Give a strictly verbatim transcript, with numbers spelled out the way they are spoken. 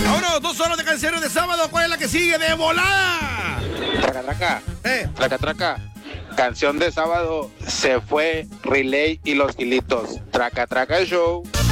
Vámonos, dos horas de canciones de sábado. ¿Cuál es la que sigue? ¡De volada! Traca, traca. Eh. Traca, traca. Canción de sábado, se fue Relay y los Gilitos. Traca, traca show.